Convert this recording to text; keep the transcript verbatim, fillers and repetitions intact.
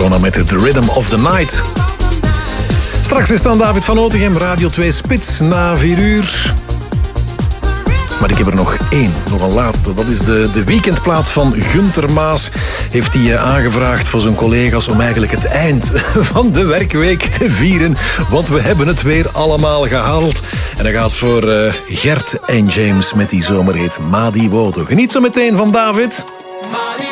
Corona met The Rhythm of the Night. Straks is dan David van Otegem, Radio twee Spits na vier uur. Maar ik heb er nog één, nog een laatste. Dat is de, de weekendplaat van Gunter Maas. Heeft hij aangevraagd voor zijn collega's om eigenlijk het eind van de werkweek te vieren. Want we hebben het weer allemaal gehaald. En dat gaat voor uh, Gert en James met die zomerhit Madi Wodo. Geniet zo meteen van David.